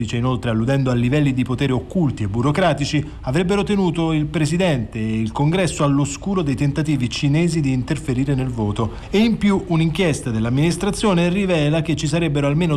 Dice inoltre, alludendo a livelli di potere occulti e burocratici, avrebbero tenuto il presidente e il congresso all'oscuro dei tentativi cinesi di interferire nel voto. E in più un'inchiesta dell'amministrazione rivela che ci sarebbero almeno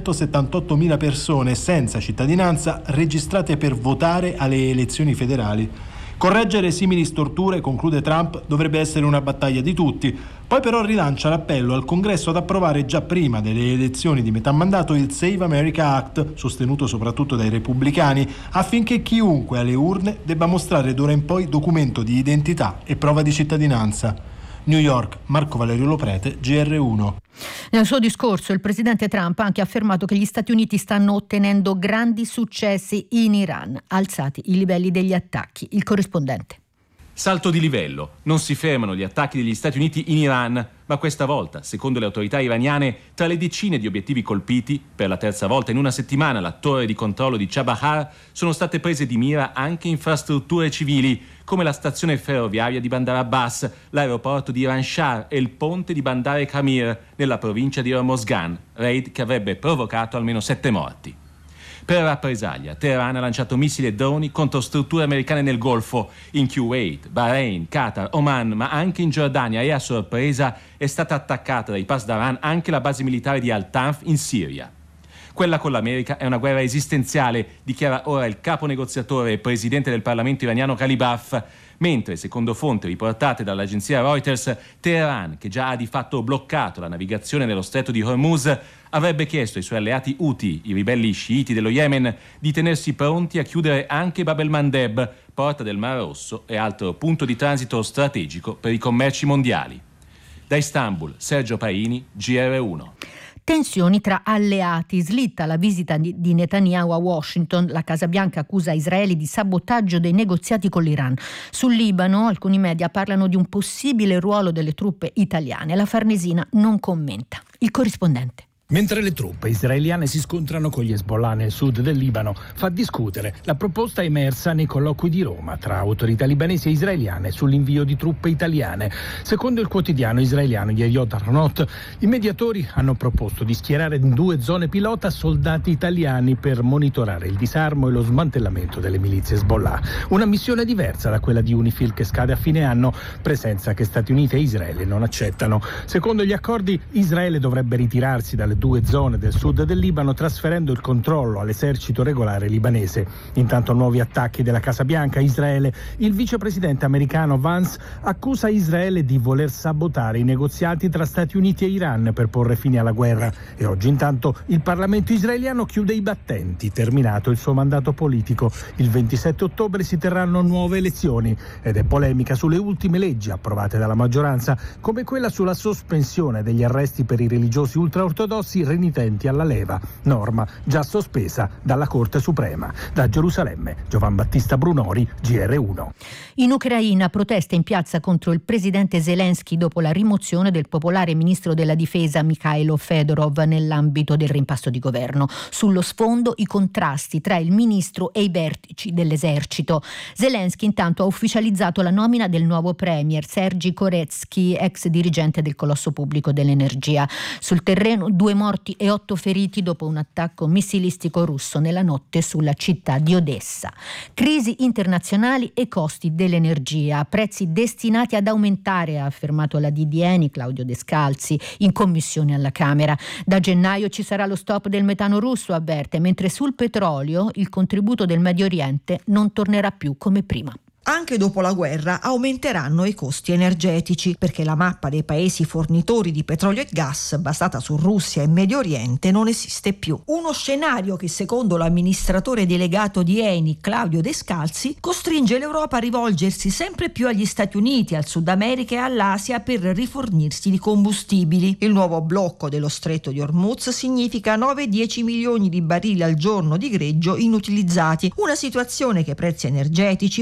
278.000 persone senza cittadinanza registrate per votare alle elezioni federali. Correggere simili storture, conclude Trump, dovrebbe essere una battaglia di tutti. Poi però rilancia l'appello al Congresso ad approvare già prima delle elezioni di metà mandato il Save America Act, sostenuto soprattutto dai repubblicani, affinché chiunque alle urne debba mostrare d'ora in poi documento di identità e prova di cittadinanza. New York, Marco Valerio Loprete, GR1. Nel suo discorso il presidente Trump ha anche affermato che gli Stati Uniti stanno ottenendo grandi successi in Iran, alzati i livelli degli attacchi. Il corrispondente. Salto di livello. Non si fermano gli attacchi degli Stati Uniti in Iran, ma questa volta, secondo le autorità iraniane, tra le decine di obiettivi colpiti, per la terza volta in una settimana la torre di controllo di Chabahar, sono state prese di mira anche infrastrutture civili, come la stazione ferroviaria di Bandar Abbas, l'aeroporto di Iran Shah e il ponte di Bandar Khamir, nella provincia di Hormozgan, raid che avrebbe provocato almeno 7 morti. Per rappresaglia, Teheran ha lanciato missili e droni contro strutture americane nel Golfo, in Kuwait, Bahrain, Qatar, Oman, ma anche in Giordania, e a sorpresa è stata attaccata dai Pasdaran anche la base militare di Al-Tanf in Siria. Quella con l'America è una guerra esistenziale, dichiara ora il capo negoziatore e presidente del Parlamento iraniano Ghalibaf, mentre, secondo fonti riportate dall'agenzia Reuters, Teheran, che già ha di fatto bloccato la navigazione nello stretto di Hormuz, avrebbe chiesto ai suoi alleati Houthi, i ribelli sciiti dello Yemen, di tenersi pronti a chiudere anche Bab el-Mandeb, porta del Mar Rosso e altro punto di transito strategico per i commerci mondiali. Da Istanbul, Sergio Paini, GR1. Tensioni tra alleati, slitta la visita di Netanyahu a Washington, la Casa Bianca accusa Israele di sabotaggio dei negoziati con l'Iran. Sul Libano alcuni media parlano di un possibile ruolo delle truppe italiane, la Farnesina non commenta. Il corrispondente. Mentre le truppe israeliane si scontrano con gli Hezbollah nel sud del Libano, fa discutere la proposta emersa nei colloqui di Roma tra autorità libanesi e israeliane sull'invio di truppe italiane. Secondo il quotidiano israeliano Yediot Ahronot, i mediatori hanno proposto di schierare in 2 zone pilota soldati italiani per monitorare il disarmo e lo smantellamento delle milizie Hezbollah. Una missione diversa da quella di UNIFIL che scade a fine anno, presenza che Stati Uniti e Israele non accettano. Secondo gli accordi, Israele dovrebbe ritirarsi dalle 2 zone del sud del Libano, trasferendo il controllo all'esercito regolare libanese. Intanto nuovi attacchi della Casa Bianca a Israele. Il vicepresidente americano Vance accusa Israele di voler sabotare i negoziati tra Stati Uniti e Iran per porre fine alla guerra. E oggi intanto il Parlamento israeliano chiude i battenti, terminato il suo mandato politico. Il 27 ottobre si terranno nuove elezioni ed è polemica sulle ultime leggi approvate dalla maggioranza, come quella sulla sospensione degli arresti per i religiosi ultraortodossi renitenti alla leva, norma già sospesa dalla Corte Suprema. Da Gerusalemme, Giovan Battista Brunori, GR1. In Ucraina proteste in piazza contro il presidente Zelensky dopo la rimozione del popolare ministro della difesa Mikhailo Fedorov nell'ambito del rimpasto di governo. Sullo sfondo i contrasti tra il ministro e i vertici dell'esercito. Zelensky intanto ha ufficializzato la nomina del nuovo premier Sergei Koretsky, ex dirigente del colosso pubblico dell'energia. Sul terreno 2 morti e 8 feriti dopo un attacco missilistico russo nella notte sulla città di Odessa. Crisi internazionali e costi dell'energia, prezzi destinati ad aumentare, ha affermato la DDN Claudio Descalzi in commissione alla Camera. Da gennaio ci sarà lo stop del metano russo, avverte, mentre sul petrolio il contributo del Medio Oriente non tornerà più come prima. Anche dopo la guerra aumenteranno i costi energetici, perché la mappa dei paesi fornitori di petrolio e gas basata su Russia e Medio Oriente non esiste più. Uno scenario che, secondo l'amministratore delegato di Eni Claudio Descalzi, costringe l'Europa a rivolgersi sempre più agli Stati Uniti, al Sud America e all'Asia per rifornirsi di combustibili. Il nuovo blocco dello stretto di Hormuz significa 9-10 milioni di barili al giorno di greggio inutilizzati, una situazione che i prezzi energetici per ora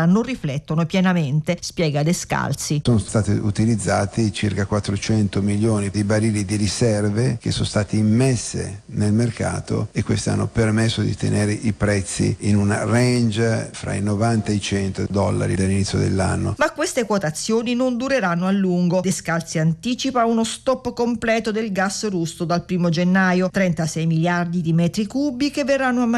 non riflettono pienamente, spiega Descalzi. Sono stati utilizzati circa 400 milioni di barili di riserve che sono state immesse nel mercato e queste hanno permesso di tenere i prezzi in una range fra i 90 e i $100 dall'inizio dell'anno. Ma queste quotazioni non dureranno a lungo. Descalzi anticipa uno stop completo del gas russo dal 1 gennaio, 36 miliardi di metri cubi che verranno